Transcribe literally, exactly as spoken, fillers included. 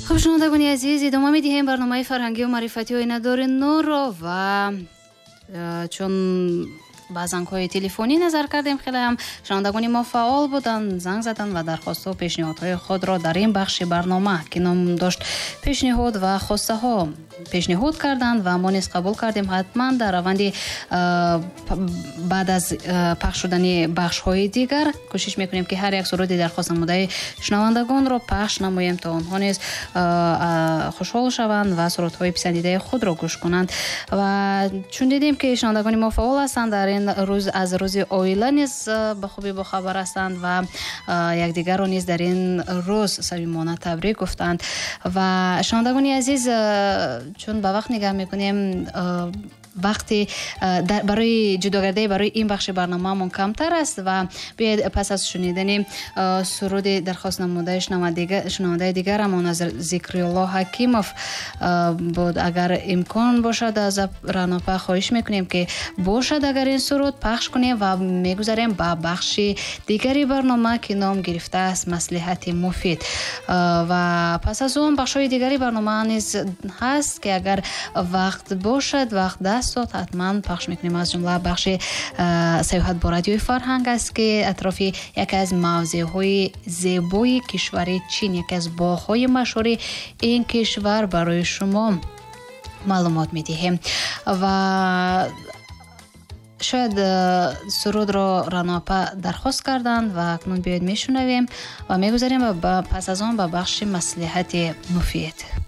خب شنوندگان عزیز، ادامه می‌دهیم برنامه فرهنگی و معرفتی و ایندار نور و چون با زنگ‌های تلفنی نظر کردیم خیلی هم شنوندگان ما فعال بودن، زنگ زدن و درخواست و پیشنهادهای خود را در این بخش برنامه که نام داشت پیشنهاد و خواسته ها پیشنهاد کردند و ما نیز قبول کردیم. حتما در روند بعد از پخش شدن بخش های دیگر کوشش میکنیم که هر یک سرود درخواست نموده شنوندگان را پخش نماییم تا آنها نیز خوشحال شوند و سرودهای پسندیده خود را گوش کنند. و چون دیدیم که شنوندگان ما فعال هستند، در این روز از روز عائله نیز به خوبی با خبر هستند و یکدیگر را نیز در این روز صمیمانه تبریک گفتند. و شنوندگان عزیز، چون به وقت نگاه میکنیم، وقتی برای جداگردی برای این بخش برنامه من کمتر است و بیاید پس از شنیدن سرود درخواست نموده شنونده دیگر همون از ذکری الله حکیموف بود. اگر امکان باشد از راناپا خواهش میکنیم که باشد اگر این سرود پخش کنیم و میگذاریم با بخش دیگری برنامه که نام گرفته است مصلحت مفید. و پس از اون بخش های دیگری برنامه نیز هست که اگر وقت باشد، وقت دست داد، حتما پخش میکنیم. از جمله بخش سیاحت با رادیوی فرهنگ است که اطراف یکی از موضوعهای زیبای کشور چین، یکی از باغ‌های مشهور این کشور برای شما معلومات میدهیم. و شاید سرود را راناپا درخواست کردند و اکنون بیاید میشنویم و میگذاریم پس از آن به بخش مصلحت مفید.